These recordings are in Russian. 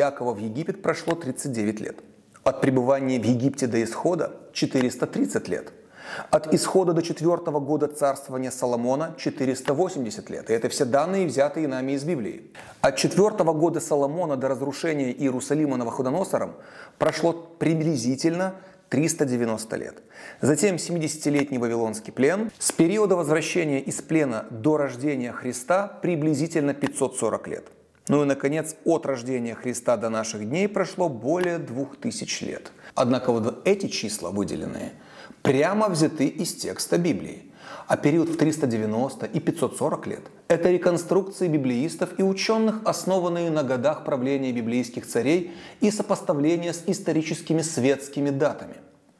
Иакова в Египет прошло 39 лет. От пребывания в Египте до исхода – 430 лет. От исхода до 4-го года царствования Соломона – 480 лет. И это все данные, взятые нами из Библии. От 4-го года Соломона до разрушения Иерусалима Навуходоносором прошло приблизительно 390 лет. Затем 70-летний Вавилонский плен. С периода возвращения из плена до рождения Христа приблизительно 540 лет. Ну и, наконец, от рождения Христа до наших дней прошло более 2000 лет. Однако вот эти числа, выделенные, прямо взяты из текста Библии. А период в 390 и 540 лет – это реконструкции библеистов и ученых, основанные на годах правления библейских царей и сопоставление с историческими светскими датами.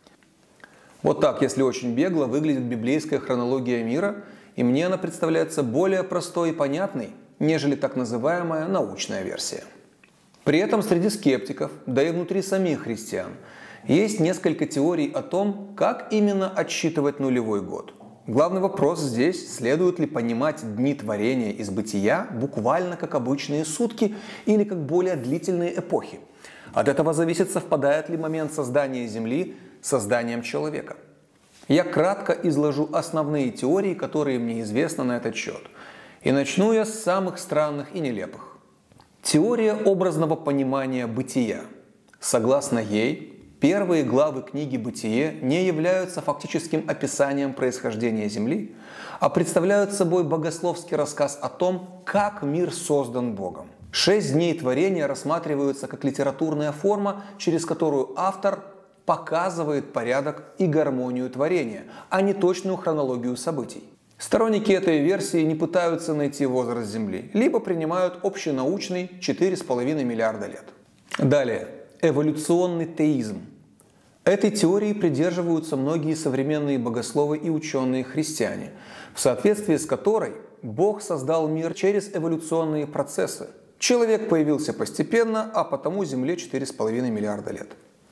Вот так, если очень бегло, выглядит библейская хронология мира, и мне она представляется более простой и понятной, нежели так называемая научная версия. При этом среди скептиков, да и внутри самих христиан, есть несколько теорий о том, как именно отсчитывать нулевой год. Главный вопрос здесь, следует ли понимать дни творения из бытия буквально как обычные сутки или как более длительные эпохи. От этого зависит, совпадает ли момент создания Земли с созданием человека. Я кратко изложу основные теории, которые мне известны на этот счет. И начну я с самых странных и нелепых. Теория образного понимания бытия. Согласно ей, первые главы книги «Бытие» не являются фактическим описанием происхождения Земли, а представляют собой богословский рассказ о том, как мир создан Богом. 6 дней творения рассматриваются как литературная форма, через которую автор показывает порядок и гармонию творения, а не точную хронологию событий. Сторонники этой версии не пытаются найти возраст Земли, либо принимают общенаучный 4,5 миллиарда лет. Далее. Эволюционный теизм. Этой теории придерживаются многие современные богословы и ученые-христиане, в соответствии с которой Бог создал мир через эволюционные процессы. Человек появился постепенно, а потому Земле 4,5 миллиарда лет.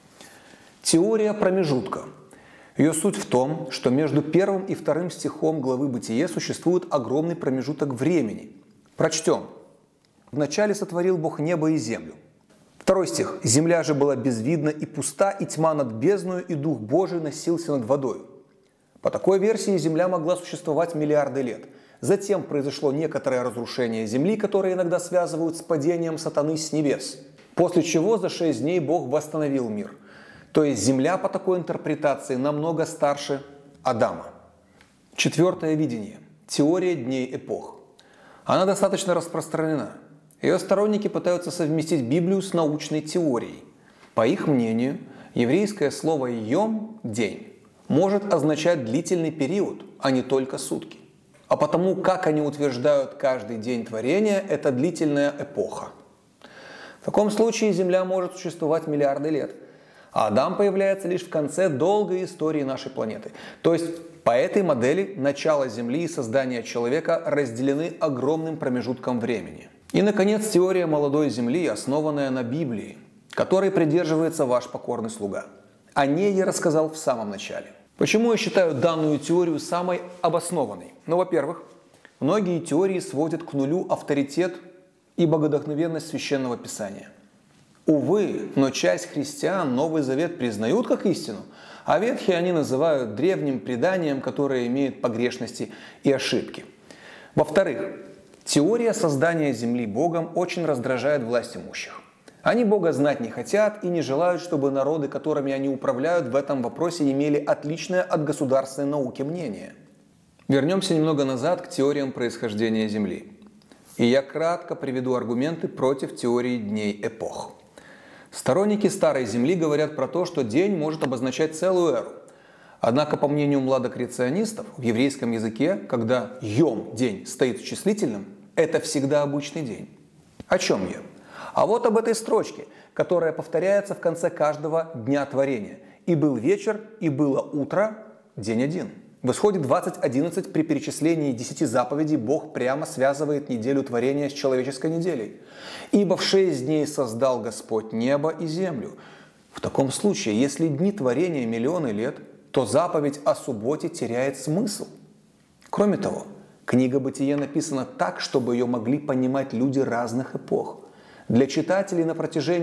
Теория промежутка. Ее суть в том, что между первым и вторым стихом главы «Бытие» существует огромный промежуток времени. Прочтем. «Вначале сотворил Бог небо и землю». Второй стих. «Земля же была безвидна и пуста, и тьма над бездною, и Дух Божий носился над водою». По такой версии Земля могла существовать миллиарды лет. Затем произошло некоторое разрушение Земли, которое иногда связывают с падением сатаны с небес. После чего за 6 дней Бог восстановил мир. То есть Земля по такой интерпретации намного старше Адама. Четвертое видение. Теория дней эпох. Она достаточно распространена. Ее сторонники пытаются совместить Библию с научной теорией. По их мнению, еврейское слово «йом» – «день» может означать длительный период, а не только сутки. А потому, как они утверждают, каждый день творения – это длительная эпоха. В таком случае Земля может существовать миллиарды лет, а Адам появляется лишь в конце долгой истории нашей планеты. То есть, по этой модели начало Земли и создание человека разделены огромным промежутком времени. И, наконец, теория молодой Земли, основанная на Библии, которой придерживается ваш покорный слуга. О ней я рассказал в самом начале. Почему я считаю данную теорию самой обоснованной? Ну, во-первых, многие теории сводят к нулю авторитет и богодухновенность Священного Писания. Увы, но часть христиан Новый Завет признают как истину, а Ветхий они называют древним преданием, которое имеет погрешности и ошибки. Во-вторых, теория создания Земли Богом очень раздражает власть имущих. Они Бога знать не хотят и не желают, чтобы народы, которыми они управляют, в этом вопросе имели отличное от государственной науки мнение. Вернемся немного назад к теориям происхождения Земли. И я кратко приведу аргументы против теории дней эпох. Сторонники Старой Земли говорят про то, что день может обозначать целую эру. Однако, по мнению младокреационистов, в еврейском языке, когда «йом» – день стоит в числительном, это всегда обычный день. О чем я? А вот об этой строчке, которая повторяется в конце каждого дня творения. «И был вечер, и было утро, день один». В Исходе 20:11 при перечислении 10 заповедей Бог прямо связывает неделю творения с человеческой неделей. «Ибо в 6 дней создал Господь небо и землю». В таком случае, если дни творения миллионы лет, то заповедь о субботе теряет смысл. Кроме того, книга «Бытие» написана так, чтобы ее могли понимать люди разных эпох. Для читателей на протяжении